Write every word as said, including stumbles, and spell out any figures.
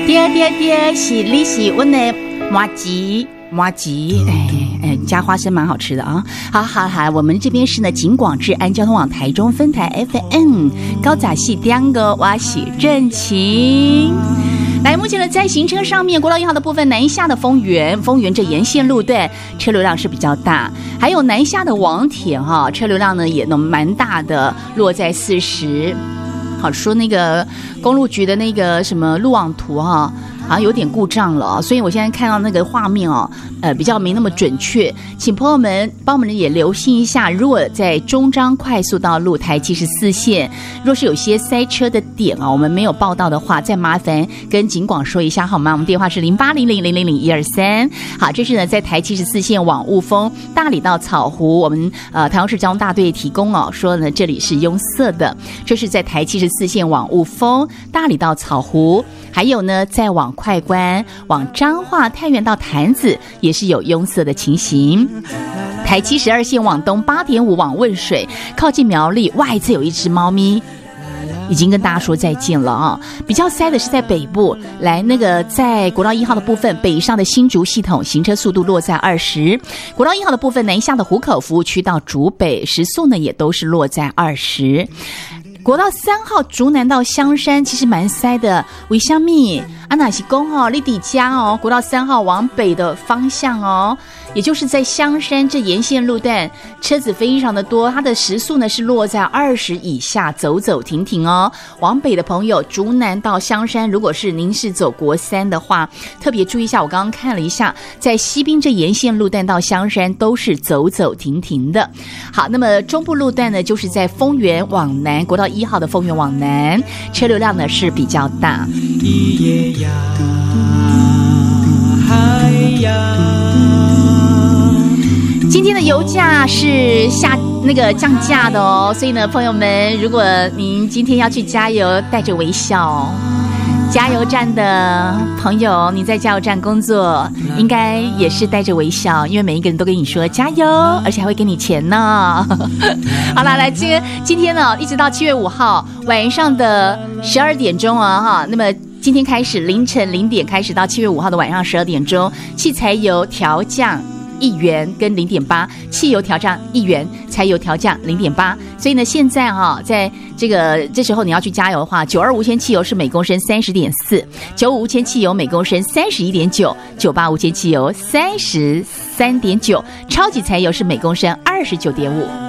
对对对，是你是我的麻吉麻吉，哎哎，加花生蛮好吃的啊！好好好，我们这边是呢景广治安交通网台中分台 F M 高杂系第二个，我是郑晴。来，目前呢在行车上面，国道一号的部分南下的丰原，丰原这沿线路段车流量是比较大，还有南下的王铁哈，车流量呢也能蛮大的，落在四十。好说那个公路局的那个什么路网图哈，好像有点故障了，所以我现在看到那个画面哦，呃，比较没那么准确，请朋友们帮我们也留心一下。如果在中彰快速道路台七十四线，若是有些塞车的点啊，我们没有报道的话，再麻烦跟警广说一下好吗？我们电话是零八零零零零零一二三。好，这是呢在台七十四线往雾峰大理到草湖，我们呃台中市交通大队提供哦，说呢这里是拥塞的，这是在台七十四线往雾峰大理到草湖。还有呢，再往快关、往彰化、太原到潭子，也是有拥塞的情形。台七十二线往东八点五往汶水，靠近苗栗，外侧有一只猫咪。已经跟大家说再见了啊！比较塞的是在北部，来那个在国道一号的部分，北上的新竹系统行车速度落在二十；国道一号的部分南下的湖口服务区到竹北时速呢，也都是落在二十。国道三号竹南到香山其实蛮塞的，为什么？啊，那是公哦，你底加哦，国道三号往北的方向哦，也就是在香山这沿线路段，车子非常的多，它的时速呢是落在二十以下，走走停停哦。往北的朋友，竹南到香山，如果是您是走国三的话，特别注意一下，我刚刚看了一下，在西滨这沿线路段到香山都是走走停停的。好，那么中部路段呢，就是在丰原往南，国道一号的丰原往南，车流量呢是比较大。今天的油价是下那个降价的哦，所以呢，朋友们，如果您今天要去加油，带着微笑。加油站的朋友，你在加油站工作，应该也是带着微笑，因为每一个人都跟你说加油，而且还会给你钱呢。好啦，来今今天呢，一直到七月五号晚上的十二点钟啊，哈，那么。今天开始凌晨零点开始到七月五号的晚上十二点钟，汽柴油调降一元跟零点八，汽油调降一元，柴油调降零点八。所以呢，现在哈、啊，在这个这时候你要去加油的话，九二无铅汽油是每公升三十点四，九五无铅汽油每公升三十一点九，九八无铅汽油三十三点九，超级柴油是每公升二十九点五。